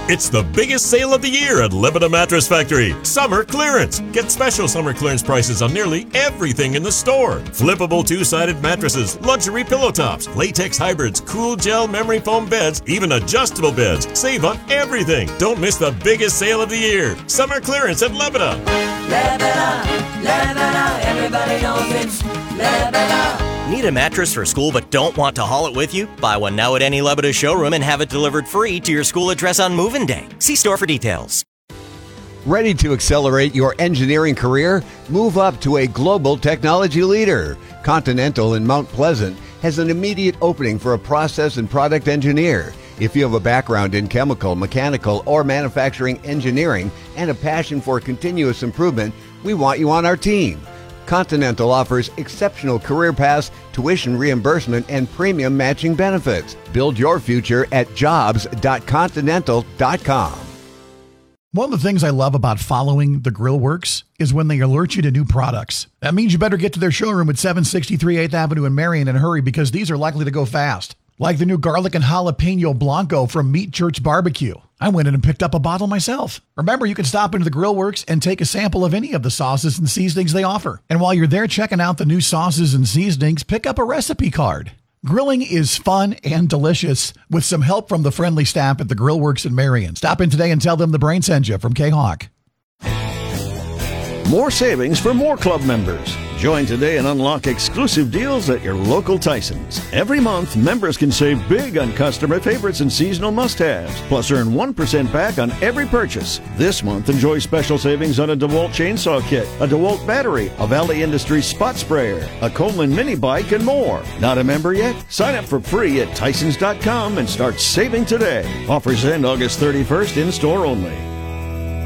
It's the biggest sale of the year at Lebeda Mattress Factory. Summer clearance. Get special summer clearance prices on nearly everything in the store. Flippable two-sided mattresses, luxury pillow tops, latex hybrids, cool gel memory foam beds, even adjustable beds. Save on everything. Don't miss the biggest sale of the year. Summer clearance at Lebeda. Lebeda, Lebeda, everybody knows it's Lebeda. Need a mattress for school but don't want to haul it with you? Buy one now at any Lebeda showroom and have it delivered free to your school address on move-in day. See store for details. Ready to accelerate your engineering career? Move up to a global technology leader. Continental in Mount Pleasant has an immediate opening for a process and product engineer. If you have a background in chemical, mechanical, or manufacturing engineering and a passion for continuous improvement, we want you on our team. Continental offers exceptional career paths, tuition reimbursement, and premium matching benefits. Build your future at jobs.continental.com. One of the things I love about following the Grill Works is when they alert you to new products. That means you better get to their showroom at 763 8th Avenue in Marion and hurry because these are likely to go fast. Like the new garlic and jalapeno blanco from Meat Church Barbecue. I went in and picked up a bottle myself. Remember, you can stop into the Grill Works and take a sample of any of the sauces and seasonings they offer. And while you're there checking out the new sauces and seasonings, pick up a recipe card. Grilling is fun and delicious with some help from the friendly staff at the Grill Works in Marion. Stop in today and tell them the brain sent you from K-Hawk. More savings for more club members. Join today and unlock exclusive deals at your local Tyson's. Every month, members can save big on customer favorites and seasonal must-haves, plus earn 1% back on every purchase. This month, enjoy special savings on a DeWalt chainsaw kit, a DeWalt battery, a Valley Industries spot sprayer, a Coleman mini bike, and more. Not a member yet? Sign up for free at Tysons.com and start saving today. Offers end August 31st in store only.